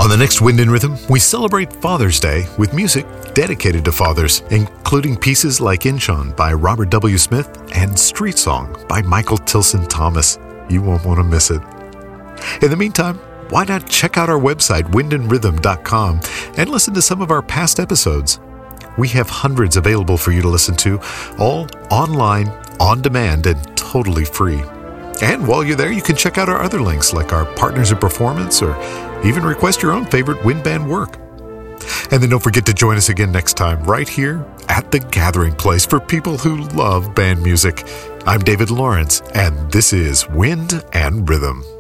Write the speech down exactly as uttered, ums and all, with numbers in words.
On the next Wind and Rhythm, we celebrate Father's Day with music dedicated to fathers, including pieces like Inchon by Robert W. Smith and Street Song by Michael Tilson Thomas. You won't want to miss it. In the meantime, why not check out our website, wind and rhythm dot com, and listen to some of our past episodes. We have hundreds available for you to listen to, all online, on demand, and totally free. And while you're there, you can check out our other links like our Partners in Performance or even request your own favorite wind band work. And then don't forget to join us again next time right here at The Gathering Place for people who love band music. I'm David Lawrence, and this is Wind and Rhythm.